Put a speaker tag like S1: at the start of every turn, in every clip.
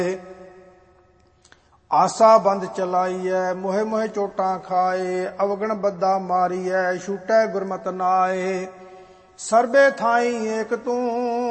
S1: ਆਸਾ ਬੰਦ ਚਲਾਈਐ, ਮੋਹਿ ਮੋਹਿ ਚੋਟਾਂ ਖਾਏ, ਅਵਗਣ ਬੱਦਾ ਮਾਰੀਐ, ਛੂਟੈ ਗੁਰਮਤਿ ਨਾਏ। ਸਰਬੇ ਥਾਈ ਏਕ ਤੂੰ,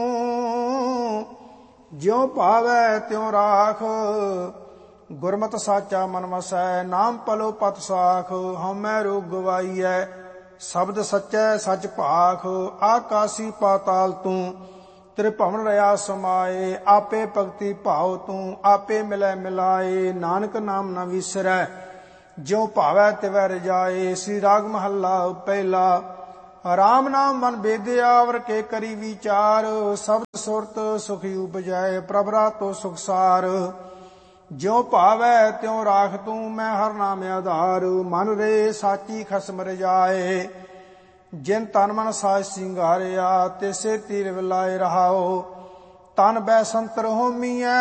S1: ਜਿਉ ਭਾਵੈ ਤਿਉ ਰਾਖ, ਗੁਰਮਤਿ ਸਾਚਾ ਮਨ ਵਸੈ, ਨਾਮ ਪਲੋ ਪਤ ਸਾਖ। ਹਉਮੈ ਰੋਗ ਗਵਾਈਐ, ਸ਼ਬਦ ਸਚੈ ਸਚ ਭਾਖ, ਆਕਾਸੀ ਪਾਤਾਲ ਤੂੰ, ਤੇਰੇ ਭਵਨ ਰਿਆ ਸਮਾਏ। ਆਪੇ ਭਗਤੀ ਭਾਉ ਤੂੰ, ਆਪੇ ਮਿਲੈ ਮਿਲਾਏ, ਨਾਨਕ ਨਾਮ ਨ ਵਿਸਰੈ, ਜਿਉ ਭਾਵੈ ਤਿਵੈ ਰਜਾਏ। ਸ੍ਰੀ ਰਾਗ ਮਹੱਲਾ ਪਹਿਲਾ। ਰਾਮ ਨਾਮ ਮਨ ਬੇਦਿਆ, ਵਰ ਕੇ ਕਰੀ ਵਿਚਾਰ, ਸ਼ਬਦ ਸੁਰਤ ਸੁਖ ਉਪਜੈ, ਪ੍ਰਭ ਰਾਤੋ ਸੁਖਸਾਰ। ਜਿਉ ਭਾਵੈ ਤਿਉ ਰਾਖ ਤੂੰ, ਮੈਂ ਹਰ ਨਾਮ ਆਧਾਰ, ਮਨ ਰੇ ਸਾਚੀ ਖਸਮ ਰਜਾਏ। ਜਿਨ ਤਨ ਮਨ ਸਾਜ ਸਿੰਗਾਰਿਆ, ਤਿਸੇ ਤੀਰ ਵਿਲਾਏ ਰਹਾਓ। ਤਨ ਬੈ ਸੰਤਰ ਹੋਮੀਐ,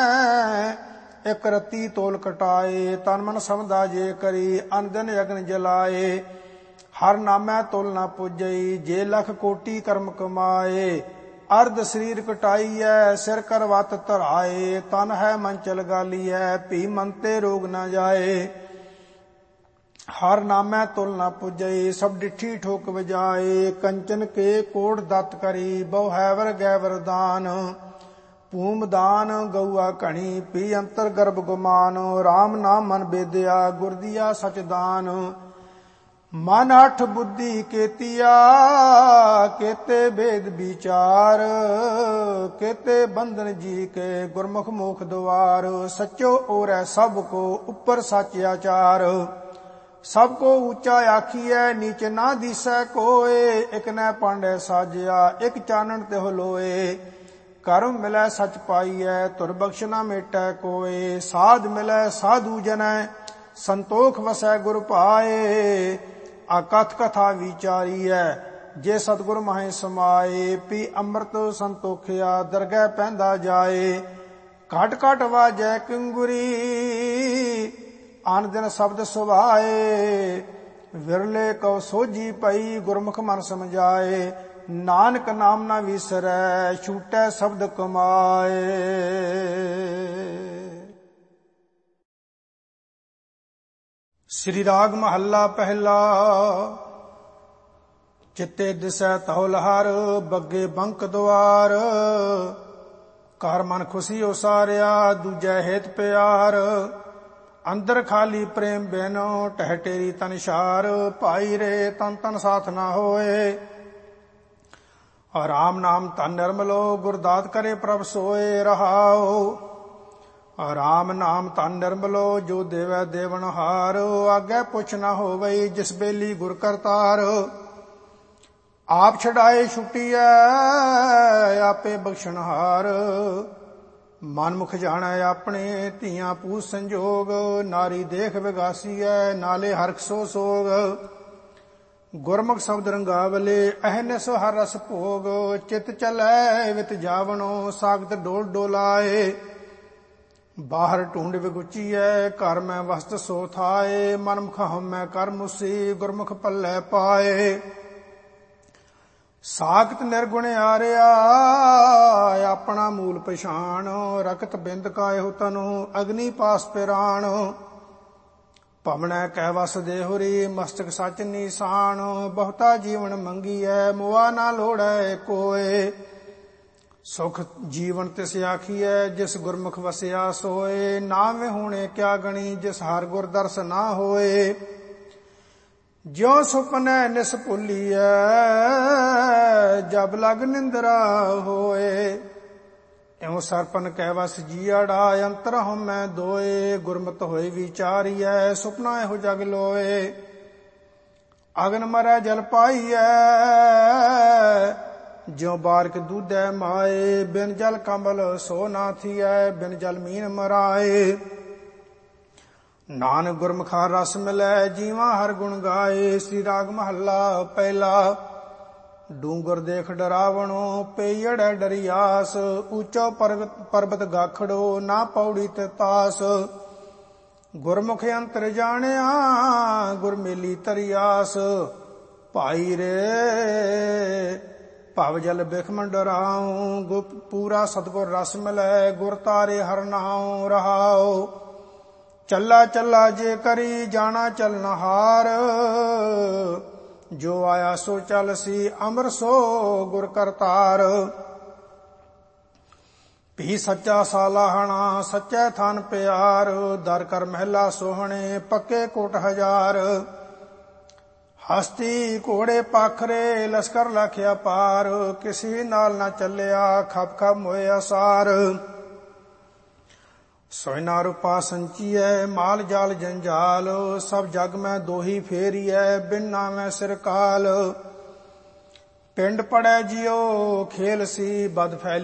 S1: ਇਕ ਰਤੀ ਤੋਲ ਕਟਾਏ। ਤਨ ਮਨ ਸਮਝਾ ਜੇ ਕਰੀ, ਅਨ ਦਿਨ ਅਗਨ ਜਲਾਏ। ਹਰ ਨਾਮੈ ਤੁਲ ਨ ਪੁਜਈ, ਜੇ ਲਖ ਕੋਟੀ ਕਰਮ ਕਮਾਏ। ਅਰਧ ਸਰੀਰ ਕਟਾਈਐ, ਸਿਰ ਕਰ ਵਤ ਧਰਾਏ। ਤਨ ਹੈ ਮੰਚਲ ਗਾਲੀਐ, ਭੀ ਮਨ ਤੇ ਰੋਗ ਨ ਜਾਏ। ਹਰ ਨਾਮੈ ਤੁਲ ਨ ਪੁਜਈ, ਸਭ ਡਿਠੀ ਠੋਕ ਵਜਾਏ। ਕੰਚਨ ਕੇ ਕੋੜ ਦਤ ਕਰੀ, ਬਹੁ ਹੈ ਵਰ ਗੈ ਵਰਦਾਨ। ਭੂਮ ਦਾਨ ਗਊਆ ਘਣੀ, ਪੀ ਅੰਤਰ ਗਰਭ ਗੁਮਾਨ। ਰਾਮ ਨਾਮ ਮਨ ਬੇਦਿਆ, ਗੁਰ ਦੀਆ ਸਚ ਦਾਨ। ਮਨ ਹਠ ਬੁੱਧੀ ਕੇਤੀਆ, ਕੇਤੇ ਭੇਦ ਵਿਚਾਰ। ਕੇਤੇ ਬੰਧਨ ਜੀ ਕੇ, ਗੁਰਮੁਖ ਮੋਖ ਦੁਆਰ। ਸਚੋ ਔਰੈ ਸਭ ਕੋ, ਉੱਪਰ ਸਚ ਆਚਾਰ। ਸਭ ਕੋ ਉੱਚਾ ਆਖੀਐ, ਨੀਚ ਨਾ ਦਿਸੈ ਕੋਏ। ਇਕ ਨੈ ਪਾਂਡੈ ਸਾਜਿਆ, ਇਕ ਚਾਨਣ ਤਿਹੁ ਲੋਏ। ਕਰਮ ਮਿਲੈ ਸਚ ਪਾਈਐ, ਧੁਰ ਬਖਸ਼ ਨਾ ਮੇਟੈ ਕੋਏ। ਸਾਧ ਮਿਲੈ ਸਾਧੂ ਜਨੈ, ਸੰਤੋਖ ਵਸੈ ਗੁਰ ਭਾਏ। ਆਕਥ ਕਥਾ ਵਿਚਾਰੀਐ, ਜੇ ਸਤਿਗੁਰ ਮਾਹੇ ਸਮਾਏ। ਪੀ ਅੰਮ੍ਰਿਤ ਸੰਤੋਖਿਆ, ਦਰਗਹਿ ਪੈਂਦਾ ਜਾਏ। ਘਟ ਘਟ ਵਾਜੈ ਕਿੰਗੁਰੀ, ਆਨ ਦਿਨ ਸ਼ਬਦ ਸੁਭਾਏ। ਵਿਰਲੇ ਕਉ ਸੋਝੀ ਪਈ, ਗੁਰਮੁਖ ਮਨ ਸਮਝਾਏ। ਨਾਨਕ ਨਾਮ ਨਾ ਵਿਸਰੈ, ਛੂਟੈ ਸ਼ਬਦ ਕਮਾਏ। ਸ੍ਰੀ ਰਾਗ ਮਹੱਲਾ ਪਹਿਲਾ। ਚਿੱਤੇ ਦਿਸੈ ਤਹੁ ਲਹਰ, ਬੱਗੇ ਬੰਕ ਦੁਆਰ। ਘਰ ਮਨ ਖੁਸ਼ੀ ਉਸਾਰਿਆ, ਦੂਜੈ ਹੇਤ ਪਿਆਰ। ਅੰਦਰ ਖਾਲੀ ਪ੍ਰੇਮ ਬਿਨੋ, ਟਹਿ ਟੇਰੀ ਤਨ ਛਾਰ। ਭਾਈ ਰੇ ਤਨ ਤਨ ਸਾਥ ਨਾ ਹੋਏ, ਰਾਮ ਨਾਮ ਧਨ ਨਿਰਮਲੋ। ਗੁਰਦਾਤ ਕਰੇ ਪ੍ਰਭ ਸੋਏ ਰਹਾਓ। ਰਾਮ ਨਾਮ ਧਨ ਨਿਰਮਲੋ, ਜੋ ਦੇਵੈ ਦੇਵਨ ਹਾਰ। ਆਗੇ ਪੁੱਛ ਨਾ ਹੋਵਈ, ਜਿਸ ਬੇਲੀ ਗੁਰ ਕਰਤਾਰ। ਆਪ ਛਡਾਏ ਛੁਟੀਐ, ਆਪੇ ਬਖਸ਼ਣਹਾਰ। ਮਨ ਮੁਖ ਜਾਣੈ ਆਪਣੇ, ਧੀਆਂ ਪੂਤ ਸੰਜੋਗ। ਨਾਰੀ ਦੇਖ ਵਿਗਾਸੀਐ, ਨਾਲੇ ਹਰਖ ਸੋ ਸੋਗ। ਗੁਰਮੁਖ ਸ਼ਬਦ ਰੰਗਾਵਲੇ, ਅਹਨਿਸ ਹਰ ਰਸ ਭੋਗ। ਚਿਤ ਚਲੈ ਵਿਤ ਜਾਵਣੋ, ਸਾਗਤ ਡੋਲ ਡੋਲਾਏ। ਬਾਹਰ ਢੂੰਡ ਵਿਗੁਚੀਐ, ਘਰ ਮੈਂ ਵਸਤ ਸੋ ਥਾਏ। ਮਨ ਮੁਖ ਹਉਮੈ ਕਰ ਮੁਸੀ, ਗੁਰਮੁਖ ਪੱਲੇ ਪਾਏ। ਸਾਖਤ ਨਿਰਗੁਣ ਆਰਿਆ, ਆਪਣਾ ਮੂਲ ਪਛਾਣ। ਰਕਤ ਬਿੰਦ ਕਾਇਓ ਤਨੁ, ਅਗਨੀ ਪਾਸ ਪਿਰਾਣ। ਭਵਨੈ ਕਹਿ ਵਸ ਦੇਹੁਰੀ, ਮਸਤਕ ਸਚ ਨੀਸਾਨ। ਬਹੁਤਾ ਜੀਵਨ ਮੰਗੀਐ, ਮੁਆ ਨਾ ਲੋੜੈ ਕੋਏ। ਸੁਖ ਜੀਵਨ ਤਿਸ ਆਖੀਐ, ਜਿਸ ਗੁਰਮੁਖ ਵਸਿਆ ਸੋਏ। ਨਾਮ ਵਿਹੂਣੇ ਕਿਆ ਗਣੀ, ਜਿਸ ਹਰਿ ਗੁਰ ਦਰਸ ਨਾ ਹੋਏ। ਜਿਉ ਸੁਪਨੈ ਨਿਸ ਭੁੱਲੀਐ, ਜਬ ਲਗ ਨਿੰਦਰਾ ਹੋਏ। ਇਉ ਸਰਪਨ ਕਹਿ ਵਸ ਜੀਅੜਾ, ਅੰਤਰ ਹਉਮੈ ਦੋਏ। ਗੁਰਮਤਿ ਹੋਏ ਵਿਚਾਰੀਐ, ਸੁਪਨਾ ਇਹੋ ਜਗ ਲੋਏ। ਅਗਨ ਮਰੈ ਜਲ ਪਾਈਐ, ਜਿਉ ਬਾਰਿਕ ਦੂਧੈ ਮਾਏ। ਬਿਨ ਜਲ ਕੰਬਲ ਸੋ ਨਾ ਥੀਐ, ਬਿਨ ਜਲ ਮੀਨ ਮਰਾਏ। ਨਾਨਕ ਗੁਰਮੁਖਾ ਰਸ ਮਿਲੈ, ਜੀਵਾ ਹਰ ਗੁਣ ਗਾਏ। ਸ੍ਰੀ ਰਾਗ ਮਹੱਲਾ ਪਹਿਲਾ। ਡੂੰਗਰ ਦੇਖ ਡਰਾਵਣੋ, ਪਈੜੈ ਡਰਿਆਸ। ਉੱਚੋ ਪਰਬਤ ਗਾਖੜੋ, ਨਾ ਪੌੜੀ ਤੇ ਤਾਸ। ਗੁਰਮੁਖ ਅੰਤਰ ਜਾਣਿਆ, ਗੁਰ ਮੇਲੀ ਤਰਿਆਸ। ਭਾਈ ਰੇ ਭਵ ਜਲ ਬਿਖਮ ਡਰਾਉ। ਪੂਰਾ ਸਤਿਗੁਰ ਰਸ ਮਿਲੈ, ਗੁਰ ਤਾਰੇ ਹਰਿ ਨਾਉ ਰਹਾਉ। ਚੱਲਾ ਚੱਲਾ ਜੇ ਕਰੀ ਜਾਣਾ ਚਲਨਹਾਰ, ਜੋ ਆਇਆ ਸੋ ਚੱਲ ਸੀ ਅਮਰ ਸੋ ਗੁਰ ਕਰਤਾਰ। ਭੀ ਸੱਚਾ ਸਾਲਾਹਣਾ ਸੱਚੇ ਥਨ ਪਿਆਰ, ਦਰ ਕਰ ਮਹਿਲਾ ਸੋਹਣੇ ਪੱਕੇ ਕੋਟ ਹਜ਼ਾਰ। ਹਸਤੀ ਘੋੜੇ ਪਾਖਰੇ ਲਸ਼ਕਰ ਲਖਿਆ ਪਾਰ, ਕਿਸੇ ਨਾਲ ਨਾ ਚੱਲਿਆ ਖਪ ਖਪ ਮੋਏ ਅਸਾਰ। ਸੋਇਨਾ ਰੂਪਾ ਸੰਚੀਐ ਮਾਲ ਜਾਲ ਜੰਜਾਲ, ਸਭ ਜਗ ਮੈਂ ਦੋਹੀ ਫੇਰੀਐ ਬਿਨ ਨਾਮੈ ਸਿਰ ਕਾਲ। ਪਿੰਡ ਪੜੈ ਜਿਉ ਖੇਲ ਸੀ ਬਦ ਫੈਲੀ